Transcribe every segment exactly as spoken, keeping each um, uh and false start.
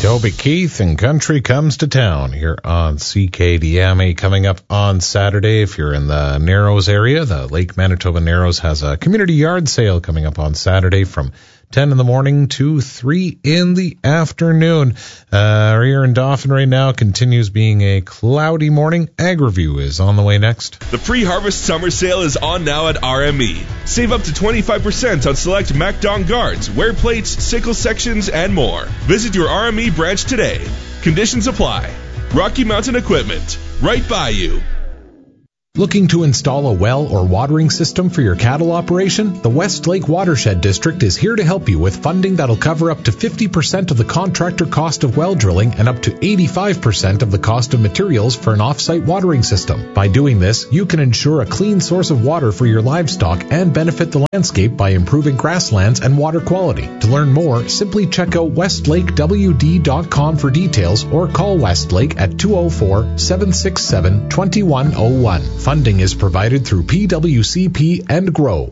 Toby Keith and Country Comes to Town here on C K D M. Coming up on Saturday, if you're in the Narrows area, the Lake Manitoba Narrows has a community yard sale coming up on Saturday from ten in the morning to three in the afternoon. Uh, here in Dauphin right now continues being a cloudy morning. Ag Review is on the way next. The pre-harvest summer sale is on now at R M E. Save up to twenty-five percent on select MacDon guards, wear plates, sickle sections, and more. Visit your R M E branch today. Conditions apply. Rocky Mountain Equipment, right by you. Looking to install a well or watering system for your cattle operation? The West Lake Watershed District is here to help you with funding that'll cover up to fifty percent of the contractor cost of well drilling and up to eighty-five percent of the cost of materials for an off-site watering system. By doing this, you can ensure a clean source of water for your livestock and benefit the landscape by improving grasslands and water quality. To learn more, simply check out westlake w d dot com for details or call Westlake at two oh four, seven six seven, two one oh one. Funding is provided through P W C P and GROW.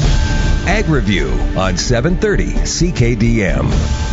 Ag Review on seven thirty C K D M.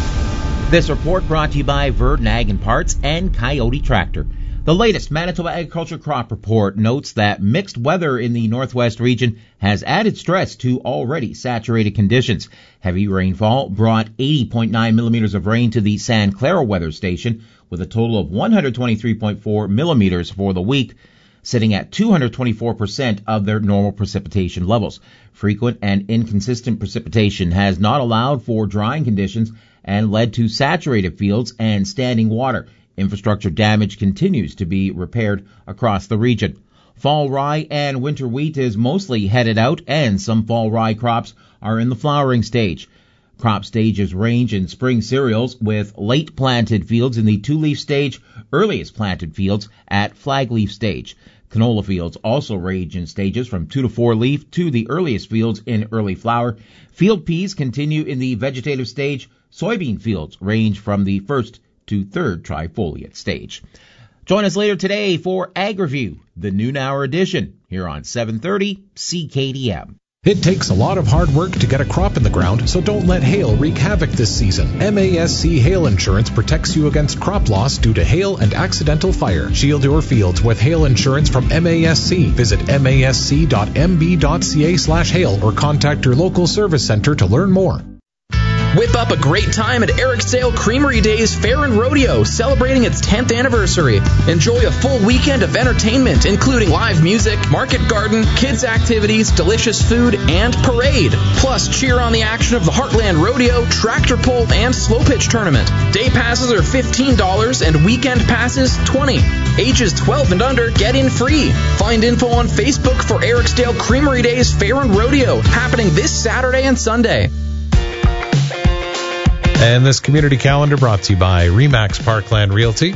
This report brought to you by Verdun Ag and Parts and Coyote Tractor. The latest Manitoba Agriculture Crop Report notes that mixed weather in the northwest region has added stress to already saturated conditions. Heavy rainfall brought eighty point nine millimeters of rain to the San Clara weather station, with a total of one hundred twenty-three point four millimeters for the week, sitting at two hundred twenty-four percent of their normal precipitation levels. Frequent and inconsistent precipitation has not allowed for drying conditions and led to saturated fields and standing water. Infrastructure damage continues to be repaired across the region. Fall rye and winter wheat is mostly headed out, and some fall rye crops are in the flowering stage. Crop stages range in spring cereals, with late planted fields in the two-leaf stage, earliest planted fields at flag-leaf stage. Canola fields also range in stages from two to four leaf to the earliest fields in early flower. Field peas continue in the vegetative stage. Soybean fields range from the first to third trifoliate stage. Join us later today for Ag Review, the noon hour edition, here on seven thirty C K D M. It takes a lot of hard work to get a crop in the ground, so don't let hail wreak havoc this season. M A S C Hail Insurance protects you against crop loss due to hail and accidental fire. Shield your fields with hail insurance from M A S C. Visit M A S C dot M B dot C A slash hail or contact your local service center to learn more. Whip up a great time at Ericsdale Creamery Days Fair and Rodeo, celebrating its tenth anniversary. Enjoy a full weekend of entertainment, including live music, market garden, kids activities, delicious food, and parade. Plus, cheer on the action of the Heartland Rodeo, tractor pull, and slow pitch tournament. Day passes are fifteen dollars and weekend passes twenty dollars. Ages twelve and under get in free. Find info on Facebook for Ericsdale Creamery Days Fair and Rodeo, happening this Saturday and Sunday. And this community calendar brought to you by Remax Parkland Realty.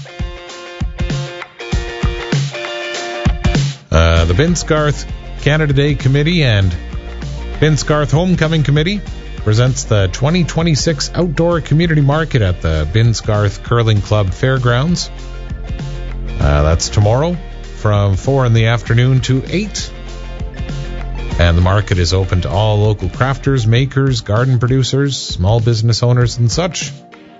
Uh, the Binscarth Canada Day Committee and Binscarth Homecoming Committee presents the twenty twenty-six Outdoor Community Market at the Binscarth Curling Club Fairgrounds. Uh, that's tomorrow from four in the afternoon to eight. And the market is open to all local crafters, makers, garden producers, small business owners, and such.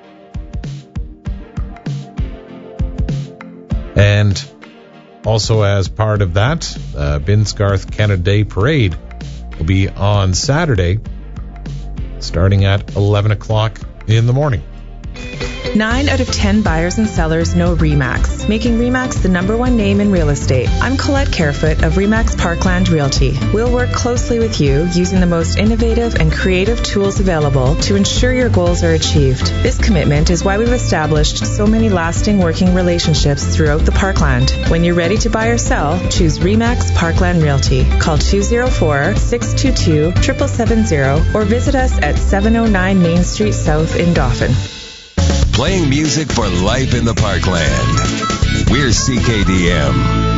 And also as part of that, the Binscarth Canada Day Parade will be on Saturday, starting at eleven o'clock in the morning. Nine out of ten buyers and sellers know RE/MAX, making RE/MAX the number one name in real estate. I'm Colette Carefoot of RE/MAX Parkland Realty. We'll work closely with you using the most innovative and creative tools available to ensure your goals are achieved. This commitment is why we've established so many lasting working relationships throughout the Parkland. When you're ready to buy or sell, choose RE/MAX Parkland Realty. Call two oh four, six two two, seven seven seven zero or visit us at seven oh nine Main Street South in Dauphin. Playing music for life in the Parkland. We're C K D M.